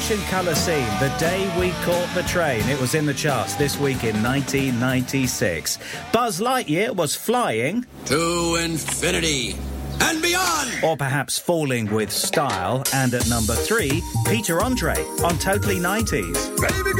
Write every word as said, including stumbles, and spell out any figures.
Ocean Colour Scene, The Day We Caught the Train. It was in the charts this week in nineteen ninety-six. Buzz Lightyear was flying... to infinity and beyond! Or perhaps falling with style. And at number three, Peter Andre on Totally nineties. Baby